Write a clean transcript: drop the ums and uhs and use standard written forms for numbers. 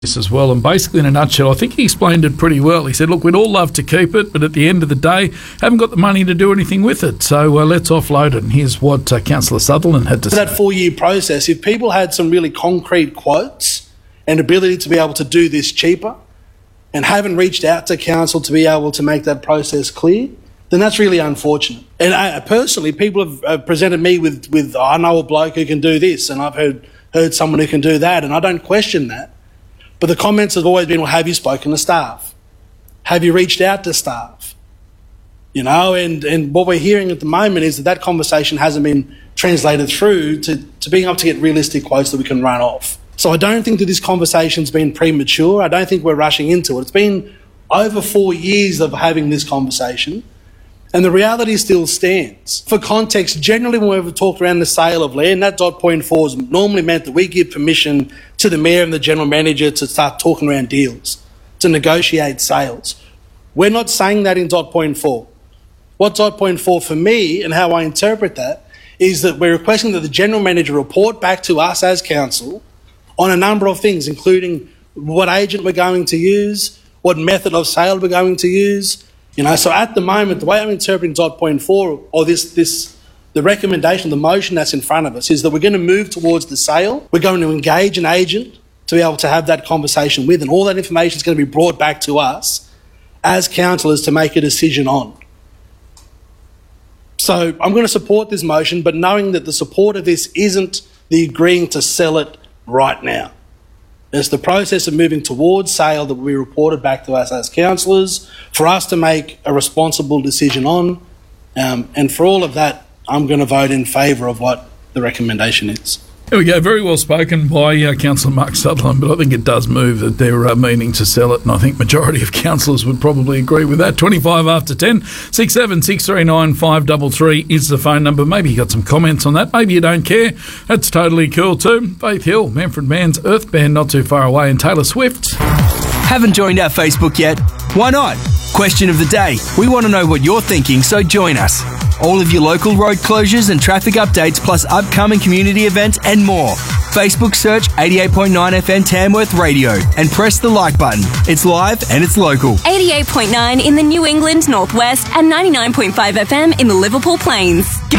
this as well, and basically in a nutshell, I think he explained it pretty well. He said, look, we'd all love to keep it, but at the end of the day, haven't got the money to do anything with it, so let's offload it. And here's what Councillor Sutherland had to say. That 4-year process, if people had some really concrete quotes and ability to be able to do this cheaper and haven't reached out to council to be able to make that process clear, then that's really unfortunate. And personally, people have presented me with I know a bloke who can do this, and I've heard someone who can do that, and I don't question that. But the comments have always been, well, have you spoken to staff? Have you reached out to staff? You know, and what we're hearing at the moment is that conversation hasn't been translated through to being able to get realistic quotes that we can run off. So I don't think that this conversation's been premature. I don't think we're rushing into it. It's been over 4 years of having this conversation, and the reality still stands. For context, generally when we've talked around the sale of land, that dot point 4 has normally meant that we give permission to the mayor and the general manager to start talking around deals, to negotiate sales. We're not saying that in dot point 4. What dot point 4 for me and how I interpret that is that we're requesting that the general manager report back to us as council on a number of things, including what agent we're going to use, what method of sale we're going to use. You know, so at the moment, the way I'm interpreting dot point 4, or the recommendation, the motion that's in front of us, is that we're going to move towards the sale. We're going to engage an agent to be able to have that conversation with, and all that information is going to be brought back to us as councillors to make a decision on. So I'm going to support this motion, but knowing that the support of this isn't the agreeing to sell it right now. It's the process of moving towards sale that will be reported back to us as councillors for us to make a responsible decision on. And for all of that, I'm going to vote in favour of what the recommendation is. There we go. Very well spoken by Councillor Mark Sutherland, but I think it does move that they're meaning to sell it, and I think majority of councillors would probably agree with that. 25 after 10, 67639 533 is the phone number. Maybe you got some comments on that. Maybe you don't care. That's totally cool too. Faith Hill, Manfred Mann's Earth Band not too far away, and Taylor Swift. Haven't joined our Facebook yet? Why not? Question of the day. We want to know what you're thinking, so join us. All of your local road closures and traffic updates, plus upcoming community events and more. Facebook search 88.9 FM Tamworth Radio and press the like button. It's live and it's local. 88.9 in the New England Northwest and 99.5 FM in the Liverpool Plains.